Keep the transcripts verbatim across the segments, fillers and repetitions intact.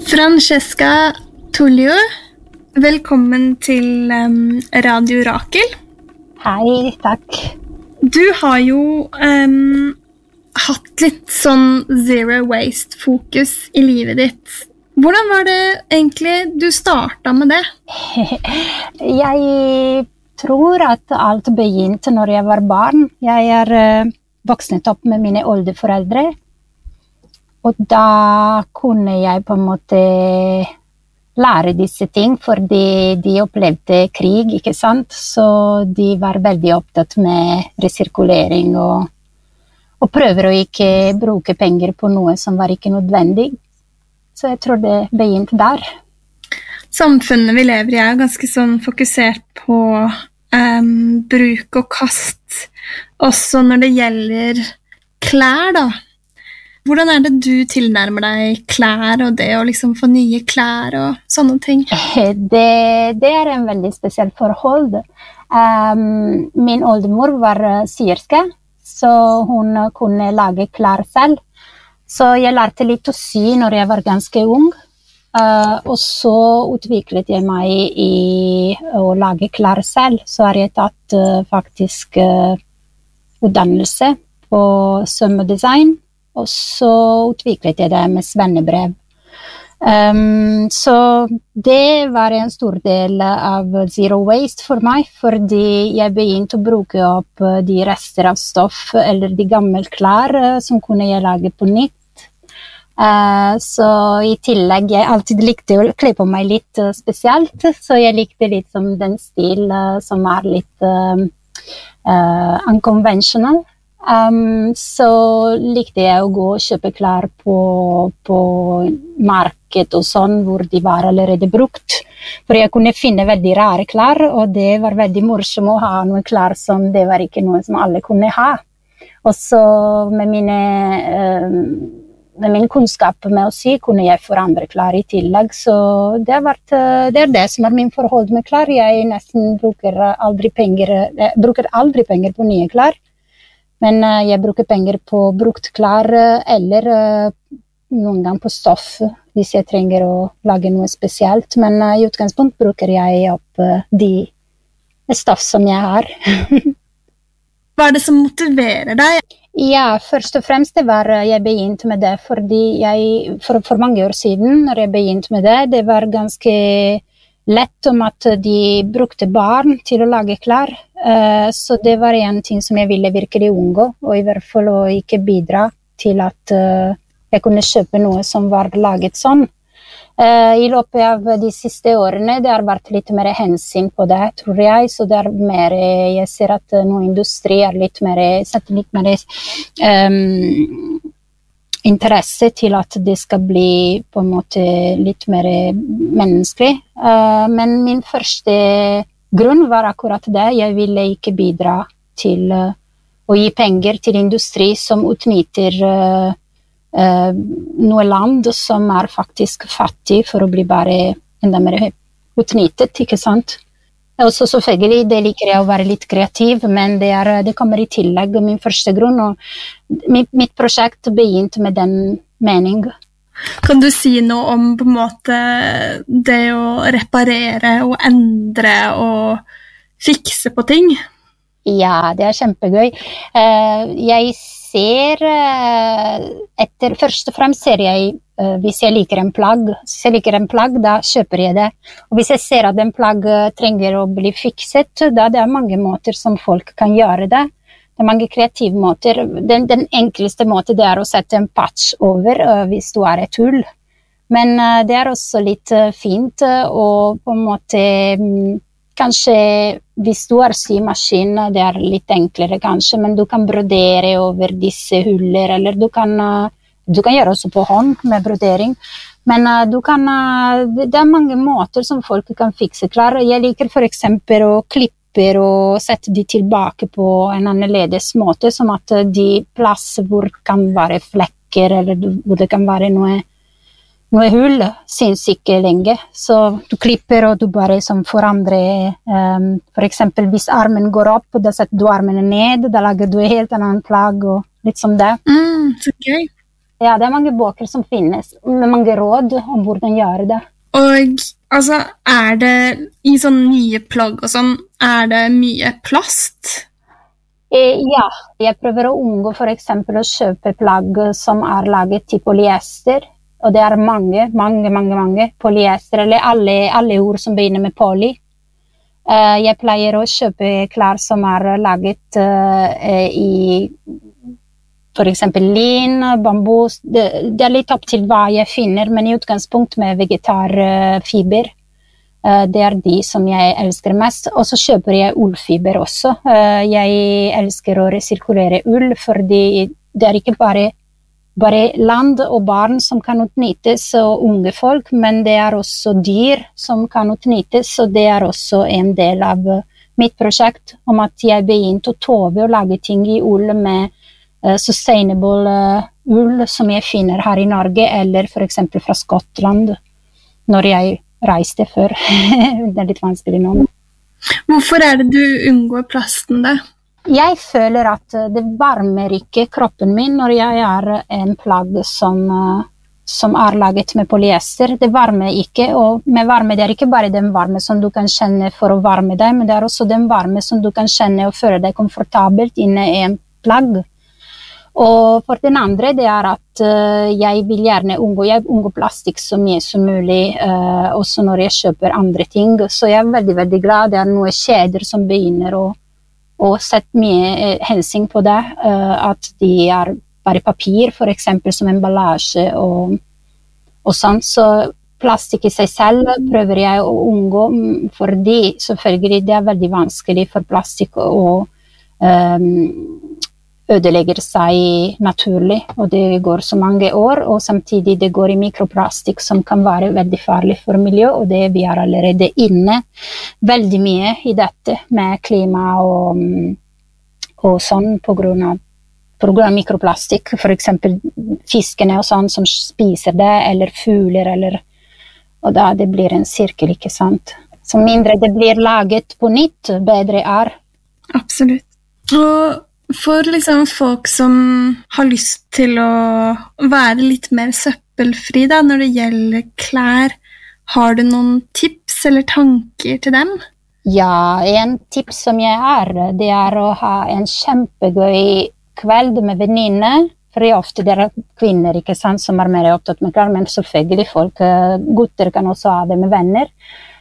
Francesca Tullio, velkommen til um, Radio Rakel. Hei, takk. Du har jo um, hatt litt sånn zero waste fokus i livet ditt. Hvordan var det egentlig du startet med det? Jeg tror at alt begynte når jeg var barn. Jeg er uh, voksnet opp med mine oldeforeldre. Og da kunne jeg på en måte lære disse ting, fordi de opplevde krig, ikke sant? Så de var veldig opptatt med resirkulering og, og prøver å ikke bruke penger på noe som var ikke nødvendig. Så jeg tror det begynte der. Samfunnet vi lever i er ganske sånn fokusert på um, bruk og kast, også når det gjelder klær da. Hvordan er det du tilnærmer deg klær og det å liksom få nye klær og sånne ting? Det, det er en veldig spesiell forhold. Um, min oldemor var syerske, så hun kunne lage klær selv. Så jeg lærte litt å sy når jeg var ganske ung. Uh, og så utviklet jeg meg i å lage klær selv. Så har jeg tatt uh, faktisk uh, utdannelse på sømmedesign. Og så utviklet jeg det med svennebrev. Um, så det var en stor del av zero waste for meg, fordi jeg begynte å bruke opp de rester av stoff eller de gamle klær som kunne jeg lage på nytt. Uh, så i tillegg, jeg alltid likte å kle på meg litt uh, spesielt, så jeg likte litt som den stil uh, som er litt uh, uh, unconventional. Um, så likte jeg å gå og kjøpe klær på, på marked og sånn, hvor de var allerede brukt. For jeg kunne finne veldig rare klær, og det var veldig morsomt å ha noen klær som det var ikke noe som alle kunne ha. Og så med mine, um, med min kunnskap med å sy, kunne jeg forandre klær i tillegg. Så det, har vært, det er det som er min forhold med klær. Jeg nesten bruker aldri penger, jeg bruker aldri penger på nye klær. Men uh, jeg bruker penger på brukt klær eller uh, noen gang på stoff hvis jeg trenger å lage noe spesielt. Men uh, i utgangspunkt bruker jeg opp uh, de stoff som jeg har. Hva er det som motiverer deg? Ja, først og fremst det var jeg begynte med det, fordi jeg, for, for mange år siden når jeg begynte med det, det var ganske lett om at de brukte barn til å lage klær. Uh, så det var en ting som jeg ville virkelig unngå, og i hvert fall å ikke bidra til at uh, jeg kunne kjøpe noe som var laget sånn. Uh, I løpet av de siste årene det har vært litt mer hensyn på det, tror jeg, så det er mer, jeg ser at noen industri er litt mer, setter litt mer um, interesse til at det skal bli på en måte litt mer menneskelig. Uh, men min første grunn var akkurat det. Jeg ville ikke bidra til uh, å gi penger til industri som utnytter uh, uh, noe land som er faktisk fattig for å bli bare enda mer utnyttet, ikke sant? Og så selvfølgelig, det liker jeg å være litt kreativ, men det, er, det kommer i tillegg min første grunn, og mitt, mitt prosjekt begynte med den mening. Kan du si noe om på en måte det å reparere og endre og fikse på ting? Ja, det er kjempegøy. Jeg ser etter, først og fremst ser jeg hvis jeg liker en plagg. Hvis jeg liker en plagg, da kjøper jeg det. Og hvis jeg ser at en plagg trenger å bli fikset, da det er mange måter som folk kan gjøre det. Det er mange kreative måter. Den, den enkleste måten det er å sette en patch over uh, hvis du er et hull. Men uh, det er også litt uh, fint uh, og på en måte um, kanskje hvis du har symaskin, det er litt enklere kanskje, men du kan brodere over disse huller, eller du kan, uh, du kan gjøre også på hånd med brodering. Men uh, du kan, uh, det er mange måter som folk kan fikse klær. Jeg liker for eksempel å klippe og sette de tilbake på en annerledes måte, som at de plasser hvor det kan være flekker, eller hvor det kan være noe, noe hull, synes ikke lenge. Så du klipper, og du bare som forandrer, um, for eksempel hvis armen går opp, da setter du armene ned, da lager du helt en annen plagg, og litt som det. Mm, så gøy. Ja, det er mange bøker som finnes, med mange råd om hvordan gjøre det. Og altså, er det i sånne nye plagg og sånn, er det mye plast? Eh, ja, jeg prøver å unngå for eksempel å kjøpe plagg som er laget i polyester, og det er mange, mange, mange, mange polyester, eller alle, alle ord som begynner med poly. Uh, jeg pleier å kjøpe klær som er laget uh, i for eksempel lin, bambus. Det, det er litt opp til hva jeg finner, men i utgangspunkt med vegetarfiber. Uh, det er de som jeg elsker mest. Og så kjøper jeg ullfiber også. Uh, jeg elsker å resirkulere ull, fordi det er ikke bare Bare land og barn som kan utnyttes, og unge folk, men det er også dyr som kan utnyttes, og det er også en del av mitt prosjekt om at jeg begynte å tove og lage ting i ull med uh, sustainable uh, ull som jeg finner her i Norge, eller for eksempel fra Skottland, når jeg reiste før. Det er litt vanskelig nå. Hvorfor er det du unngår plasten da? Jeg føler at det varmer ikke kroppen min når jeg er en plagg som, som er laget med polyester. Det varmer ikke, og med varme det er ikke bare den varme som du kan kjenne for å varme deg, men det er også den varme som du kan kjenne og føle deg komfortabelt inne i en plagg. Og for den andre, det er at uh, jeg vil gjerne unngå, jeg unngå plastikk så mye som mulig, uh, også når jeg kjøper andre ting. Så jeg er veldig, veldig glad. Det er noen kjeder som begynner å og sett mye hensyn på det, uh, at de er bare papir, for eksempel som emballasje og, og sånn. Så plastikk i seg selv prøver jeg å unngå, fordi selvfølgelig det er veldig vanskelig for plastikk å um, ødelegger seg naturlig, og det går så mange år, og samtidig det går i mikroplastikk som kan være veldig farlig for miljø, og det vi er allerede inne veldig mye i dette med klima og, og sånn på grunn av, på grunn av mikroplastikk, for eksempel fiskene og sånn som spiser det, eller fugler, eller, og da det blir en sirkel, ikke sant? Så mindre det blir laget på nytt, bedre er. Absolutt. Og for liksom folk som har lyst til å være litt mer søppelfri da, når det gjelder klær, har du noen tips eller tanker til dem? Ja, en tips som jeg har, det er å ha en kjempegøy kveld med venninner, for ofte det er kvinner, ikke sant, som er mer opptatt med klær, men selvfølgelig folk, gutter kan også ha det med venner.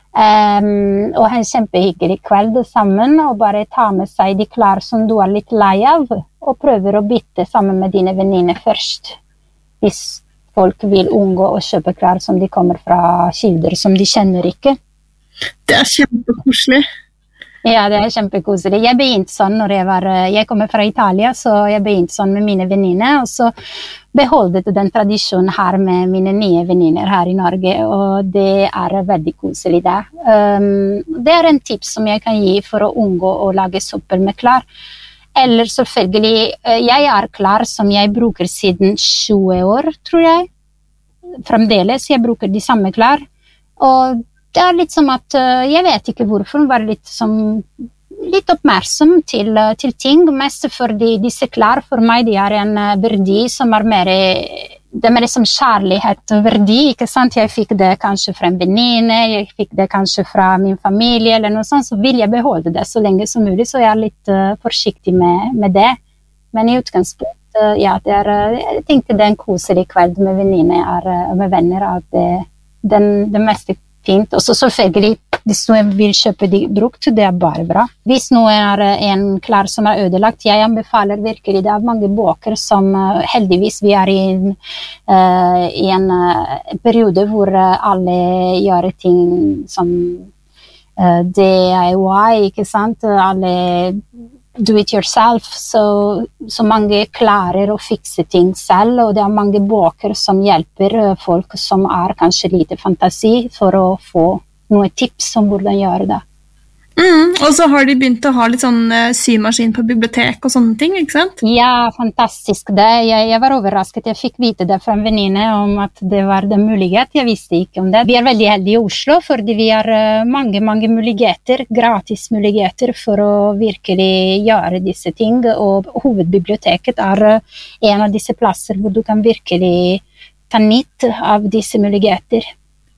Um, og ha en kjempehyggelig kveld sammen, og bare ta med seg de klær som du er litt lei av, og prøver å bytte sammen med dine venninner først, hvis folk vil unngå å kjøpe klær som de kommer fra kilder som de kjenner ikke. Det er kjempekoselig. Ja, det er kjempekoselig. Jeg begynte sånn når jeg var, jeg kommer fra Italia, så jeg begynte sånn med mine venninner, og så beholdet den tradisjonen her med mine nye venninner her i Norge, og det er veldig koselig det. Um, det er en tips som jeg kan gi for å unngå å lage søppel med klær. Eller selvfølgelig, jeg er klær som jeg bruker siden tjue år, tror jeg. Fremdeles, jeg bruker de samme klær. Og det er litt som at, jeg vet ikke hvorfor, bare litt som litt oppmerksom til, til ting, mest fordi disse klær for meg, de er en verdi som er mer, det er mer som kjærlighet verdi, ikke sant? Jeg fikk det kanskje fra en venninne, jeg fikk det kanskje fra min familie, eller noe sånt, så vil jeg beholde det så lenge som mulig, så jeg er litt uh, forsiktig med, med det. Men i utgangspunkt, uh, ja, det er, uh, jeg tenkte det er en koselig kveld med venninner, er, uh, med venner, at det, den, det meste fint. Og så selvfølgelig, hvis noen vil kjøpe de brukt, det er bare bra. Hvis noen er en klær som er ødelagt, jeg anbefaler virkelig, det er mange bøker som uh, heldigvis vi er i, uh, i en uh, periode hvor uh, alle gjør ting som uh, D I Y, ikke sant? Alle do it yourself, så, så mange klarer å fikse ting selv, og det er mange bøker som hjelper folk som er kanskje lite fantasi for å få noen tips om hvordan gjøre det. Mm, og så har de begynt å ha litt sånn uh, symaskin på bibliotek og sånne ting, ikke sant? Ja, fantastisk det. Jeg, jeg var overrasket. Jeg fikk vite det fra en venninne om at det var den mulighet. Jeg visste ikke om det. Vi er veldig heldige i Oslo, fordi vi har uh, mange, mange muligheter, gratis muligheter for å virkelig gjøre disse ting. Og hovedbiblioteket er uh, en av disse plasser hvor du kan virkelig ta nytt av disse muligheter.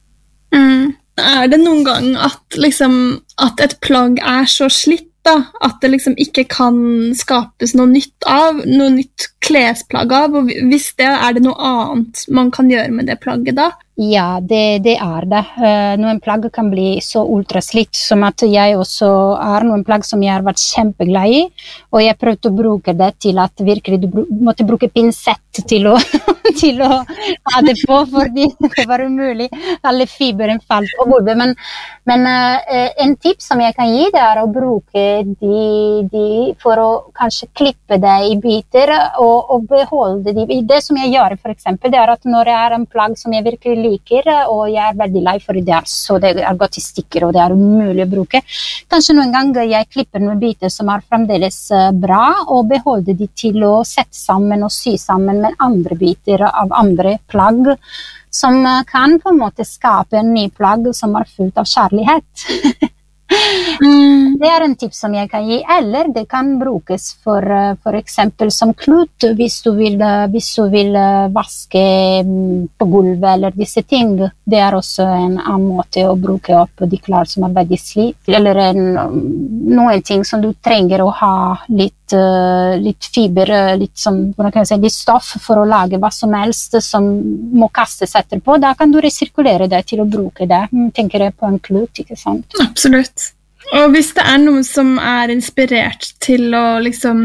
Mm. Er det noen gang at, liksom, at et plagg er så slitt da, at det liksom ikke kan skapes noe nytt av, noe nytt klesplagg av, og hvis det er det noe annet man kan gjøre med det plagget da? Ja, det, det er det. Uh, noen plagg kan bli så ultraslitt som at jeg også er noen plagg som jeg har vært kjempeglad i, og jeg prøvde å bruke det til at virkelig du br- måtte bruke pinsett til å, til å ha det på, fordi det var umulig. Alle fiberen falt på gulvet. Men, men uh, en tips som jeg kan gi det er å bruke de, de for å kanskje klippe det i biter og, og beholde de. Det som jeg gjør for eksempel, det er at når jeg har en plagg som jeg virkelig liker, og jeg er veldig lei for det er så det er gått i stikker og det er umulig å bruke. Kanskje noen ganger jeg klipper noen biter som er fremdeles bra og beholder de til å sette sammen og sy sammen med andre biter av andre plagg som kan på en måte skape en ny plagg som er fullt av kjærlighet. Mm. Det er en tips som jeg kan gi, eller det kan brukes for, for eksempel som klut hvis du vil, hvis du vil vaske på gulvet eller disse ting. Det er også en annen måte å bruke opp de klær som er veldig slitt, eller en, noen ting som du trenger å ha litt, litt fiber, litt, som, hvordan kan jeg si, litt stoff for å lage hva som helst som må kastes etterpå. Da kan du resirkulere det til å bruke det. Tenker jeg på en klut, ikke sant? Absolutt. Og hvis det er noen som er inspirert til å liksom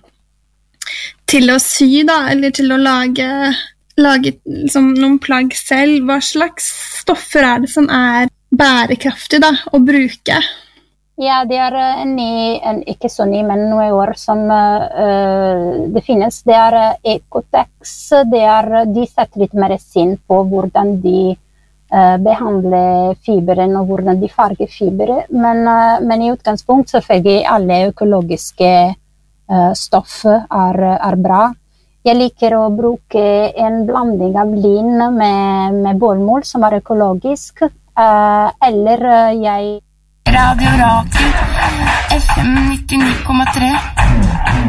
til å sy da, eller til å lage, lage liksom, noen plagg selv, hva slags stoffer er det som er bærekraftig da, å bruke? Ja, det er en ny, en, ikke så ny, men noen år som uh, det finnes. Det er uh, Ecotex, det er, de setter litt mer sinn på hvordan de Uh, behandle fiberen og hvordan de farger fiberen, men, uh, men i utgangspunkt selvfølgelig alle økologiske uh, stoff er, er bra. Jeg liker å bruke en blanding av lin med, med bollmål som er økologisk, uh, eller uh, jeg... Radio Radio, F M nittini komma tre.